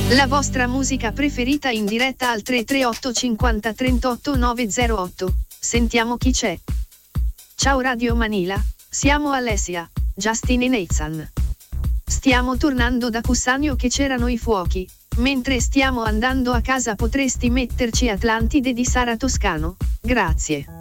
La vostra musica preferita in diretta al 338 50 38 908. Sentiamo chi c'è. Ciao Radio Manila, siamo Alessia, Justin e Nathan. Stiamo tornando da Cussanio che c'erano i fuochi. Mentre stiamo andando a casa potresti metterci Atlantide di Sara Toscano? Grazie.